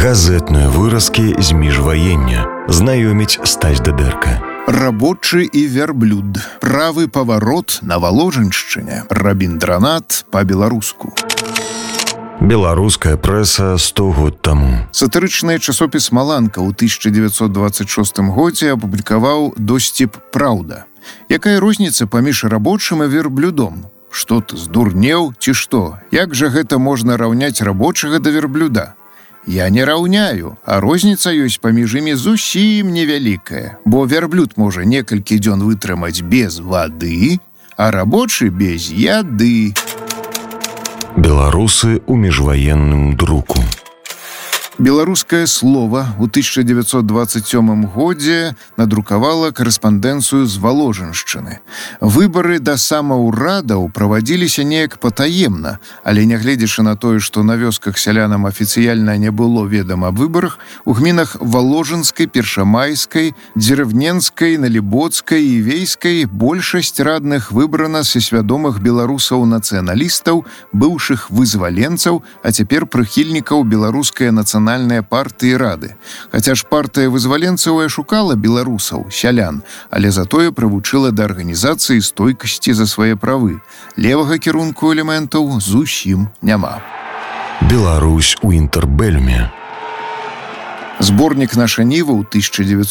Газетныя выразкі з міжваення. Знаёміць стаць дадэрка. Рабочы і вярблюд. Правы паварот на Валожыншчыне. Рабіндранат па-беларуску. Беларуская прэса 100 год таму. Сатырычны часопіс «Маланка» ў 1926 годзе апублікаваў досціп «Праўда». Якая розніца паміж рабочым і верблюдом? Што ты, здурнеў ці што? Як жа гэта можна раўняць рабочага да верблюда? Я не раўняю, а розніца ёсць паміж імі зусім невялікая, бо верблюд можа некалькі дзён вытрымаць без вады, а рабочы без яды. Беларусы ў міжваенным друку. Беларускае слова ў 1927 годзе надрукавала карэспандэнцыю з Валожыншчыны. Выбары да самаўрадаў правадзіліся неяк патаемна, але нягледзячы на тое, што на вёсках сялянам афіцыяльна не было ведама аб выбарах, у гмінах Валожынскай, Першамайскай, Дзеревненскай, Налібоцкай і Вейскай большасць радных выбрана са свядомых беларусаў-нацыяналістаў, быўшых вызваленцаў, а цяпер прыхільнікаў беларускай нацыянальнай партыі рады. Хаця ж партыя вызваленцаў і ашукала беларусаў, сялян, але затое прывучыла да арганізацыі стойкасці за свае правы. Левага кірунку элементаў зусім няма. Беларусь у інтэрбэлюме. Зборнік «Наша Ніва» ў 1900